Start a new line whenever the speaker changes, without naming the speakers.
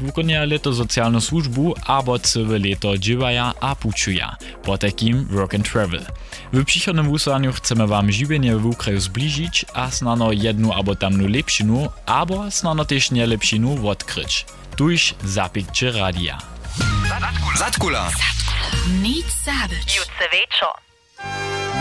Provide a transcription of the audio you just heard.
wykonują leto socjalną służbu, albo całe leto dziewają a puczują, po takim work and travel. W przychodnym wysłaniu chcemy wam żywienie w Ukraju zbliżyć, a snano jedną albo tamną lepszinu, albo snano też nie lepszinu odkryć. Tuż zapikcie radia.
Zatkula.
Nic zabyć.
Jutce wieczor.